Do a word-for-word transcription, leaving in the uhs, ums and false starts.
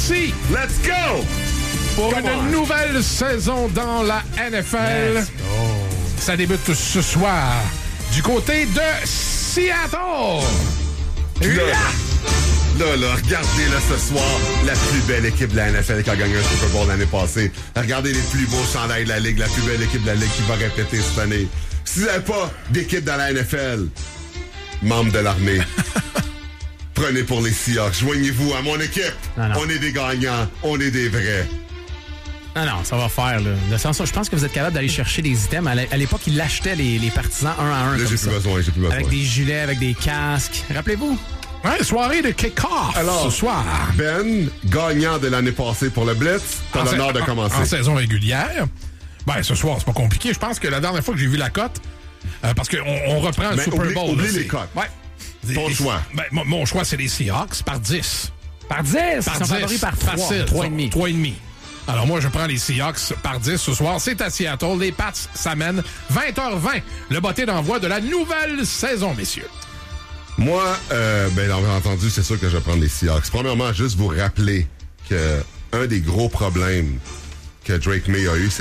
parti. Let's go! Pour Come une on. nouvelle saison dans la N F L. Let's go. Ça débute ce soir du côté de Seattle. Là, Là. là, là, regardez-là ce soir, la plus belle équipe de la N F L qui a gagné un Super Bowl l'année passée. Regardez les plus beaux chandails de la Ligue, la plus belle équipe de la Ligue qui va répéter cette année. Si vous n'avez pas d'équipe dans la N F L, membre de l'armée, prenez pour les Seahawks. Joignez-vous à mon équipe. Non, non. On est des gagnants, on est des vrais. Non, non, ça va faire, là. De sens, je pense que vous êtes capable d'aller chercher des items. À l'é- à l'époque, ils l'achetaient, les, les partisans, un à un. Là, comme j'ai ça. plus besoin, j'ai plus besoin. Avec des gilets, avec des casques. Rappelez-vous? Ouais, soirée de kick-off Alors, ce soir. Ben, gagnant de l'année passée pour le Blitz, t'as En sa- l'honneur de en- commencer. En saison régulière. Ben, ce soir, c'est pas compliqué. Je pense que la dernière fois que j'ai vu la cote, euh, parce qu'on on reprend le Mais Super oublie- Bowl. oublie là, les c'est- cotes. Ouais. Ton Les- choix. Ben, mon, mon choix, c'est les Seahawks par dix. Par dix. Par Ils sont favoris dix. par trois. Facile. trois et demi. trois et demi. Alors moi, je prends les Seahawks par dix ce soir. C'est à Seattle. Les Pats s'amènent vingt heures vingt. Le botté d'envoi de la nouvelle saison, messieurs. Moi, euh, ben, bien entendu, c'est sûr que je vais prendre les Seahawks. Premièrement, juste vous rappeler que un des gros problèmes que Drake May a eu, c'est